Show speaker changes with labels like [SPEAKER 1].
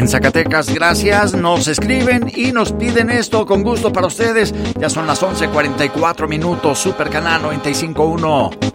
[SPEAKER 1] en Zacatecas. Gracias, nos escriben y nos piden esto con gusto para ustedes. Ya son las 11:44 minutos. Super Canal 95.1.